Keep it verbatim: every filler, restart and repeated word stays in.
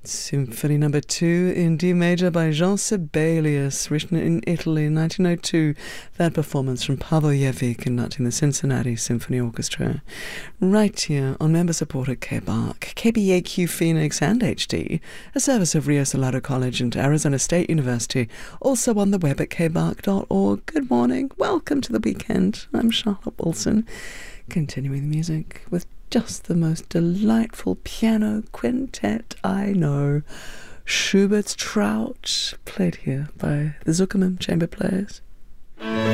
Symphony Number Two in D major by Jean Sibelius, written in Italy in nineteen oh two. That performance from Pavel Yevik conducting the Cincinnati Symphony Orchestra. Right here on member-supported K B A R C, K B A Q Phoenix and H D, a service of Rio Salado College and Arizona State University, also on the web at k b a r c dot org. Good morning, welcome to the weekend. I'm Charlotte Wilson, continuing the music with just the most delightful piano quintet I know. Schubert's Trout, played here by the Zuckerman Chamber Players.